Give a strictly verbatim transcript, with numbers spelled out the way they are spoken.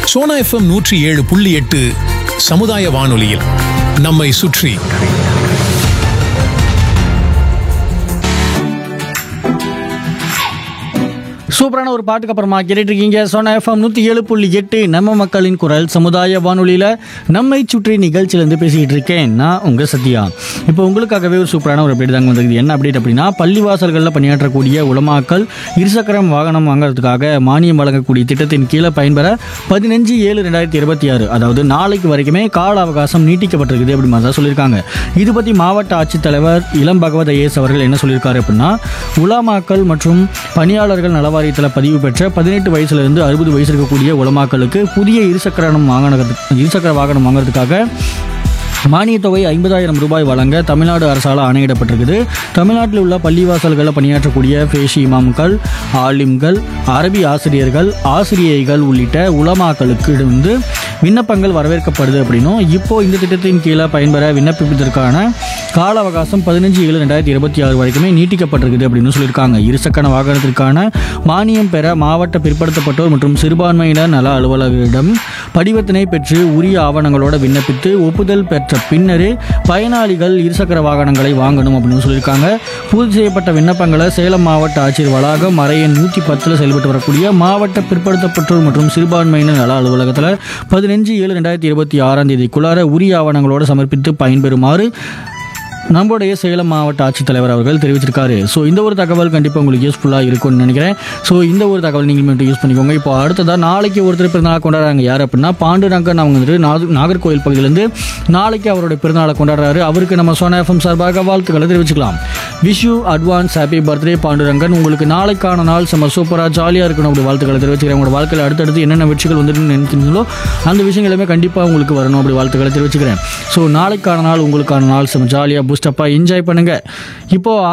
Sona FM நூற்றி ஏழு புள்ளி எட்டு சமுதாய வானொலியில் நம்மை சுற்றி. சூப்பரான ஒரு பாட்டுக்கு அப்புறமா கேட்டுட்டு இருக்கீங்க சோனா எஃப்எம் நூற்றி ஏழு புள்ளி எட்டு நம்ம மக்களின் குரல் சமுதாய வானொலியில் நம்மை சுற்றி நிகழ்ச்சியிலேருந்து பேசிக்கிட்டு இருக்கேன் நான் உங்கள் சத்யா. இப்போ உங்களுக்காகவே ஒரு சூப்பரான ஒரு அப்டேட் தாங்க வந்திருக்கு. என்ன அப்டேட் அப்படின்னா, பள்ளிவாசல்களில் பணியாற்றக்கூடிய உலமாக்கள் இருசக்கரம் வாகனம் வாங்குறதுக்காக மானியம் வழங்கக்கூடிய திட்டத்தின் கீழே பயன்பெற பதினஞ்சு ஏழு ரெண்டாயிரத்தி இருபத்தி ஆறு அதாவது நாளைக்கு வரைக்குமே கால அவகாசம் நீட்டிக்கப்பட்டிருக்குது அப்படி மாதிரி தான் சொல்லியிருக்காங்க. இது பற்றி மாவட்ட ஆட்சித்தலைவர் இளம் பகவத் ஐஏஎஸ் அவர்கள் என்ன சொல்லியிருக்காரு அப்படின்னா, உலமாக்கள் மற்றும் பணியாளர்கள் நலவாரி பதிவு பெற்ற பதினெட்டு வயசுல இருந்து அறுபது வயசு இருக்கக்கூடிய உலமாக்களுக்கு புதிய இருசக்கர வாகனத்துக்கு இருசக்கர வாகனம் வாங்குறதுக்காக மானியத் தொகை ஐம்பதாயிரம் ரூபாய் வழங்க தமிழ்நாடு அரசால் ஆணையிடப்பட்டிருக்குது. தமிழ்நாட்டில் உள்ள பள்ளிவாசல்களில் பணியாற்றக்கூடிய பேஷி இமாம்கள், ஆலிம்கள், அரபி ஆசிரியர்கள், ஆசிரியைகள் உள்ளிட்ட உலமாக்களுக்கு இருந்து விண்ணப்பங்கள் வரவேற்கப்படுது அப்படின்னும், இப்போ இந்த திட்டத்தின் கீழே பயன்பெற விண்ணப்பிப்பதற்கான கால அவகாசம் பதினஞ்சு ஏழு ரெண்டாயிரத்தி இருபத்தி ஆறு வரைக்குமே நீட்டிக்கப்பட்டிருக்குது அப்படின்னு சொல்லியிருக்காங்க. இருசக்கர வாகனத்திற்கான மானியம் பெற மாவட்ட பிற்படுத்தப்பட்டோர் மற்றும் சிறுபான்மையினர் நல அலுவலரிடம் படிவத்தினை பெற்று உரிய ஆவணங்களோட விண்ணப்பித்து ஒப்புதல் பெற்ற பின்னரே பயனாளிகள் இருசக்கர வாகனங்களை வாங்கணும் அப்படின்னு சொல்லியிருக்காங்க. பூர்த்தி செய்யப்பட்ட விண்ணப்பங்களை சேலம் மாவட்ட ஆட்சியர் வளாகம் அறையன் நூற்றி பத்தில் செயல்பட்டு வரக்கூடிய மாவட்ட பிற்படுத்தப்பட்டோர் மற்றும் சிறுபான்மையினர் நல அலுவலகத்தில் பதினஞ்சு ஏழு ரெண்டாயிரத்தி இருபத்தி ஆறாம் தேதிக்குள்ளார உரிய ஆவணங்களோடு சமர்ப்பித்து பயன்பெறுமாறு நம்முடைய சேலம் மாவட்ட ஆட்சித்தலைவர் அவர்கள் தெரிவிச்சிருக்காரு. ஸோ இந்த ஒரு தகவல் கண்டிப்பாக உங்களுக்கு யூஸ்ஃபுல்லாக இருக்கும்னு நினைக்கிறேன். ஸோ இந்த ஒரு தகவல் நீங்கள் மட்டும் யூஸ் பண்ணிக்கோங்க. இப்போ அடுத்ததாக நாளைக்கு ஒருத்தர் பிறந்தநாள் கொண்டாடுறாங்க. யார் அப்படின்னா, பாண்டுரங்கன். அவங்க வந்துட்டு நாக நாகர்கோவில் பகுதியிலேருந்து நாளைக்கு அவருடைய பிறந்தநாளை கொண்டாடுறாரு. அவருக்கு நம்ம சோனா எஃப்எம் சார்பாக வாழ்த்துக்களை தெரிவிச்சுக்கலாம். Wish you advance happy birthday Pandurangan. உங்களுக்கு நாளைக்கான நாள் செம்ம சூப்பராக ஜாலியாக இருக்கணும் அப்படி வாழ்த்துக்களை தெரிவிச்சுக்கிறேன். உங்களோட வாழ்க்கையில் அடுத்தடுத்து என்னென்ன வெற்றிகள் வந்துட்டு நினைக்கிறீங்களோ அந்த விஷயங்கள் எல்லாமே கண்டிப்பாக உங்களுக்கு வரணும் அப்படி வாழ்த்துக்களை தெரிவிச்சுக்கிறேன். ஸோ நாளைக்கான நாள் உங்களுக்கான நாள் செம்ம ஜாலியாக பூஸ்டப்பாக என்ஜாய் பண்ணுங்கள். இப்போ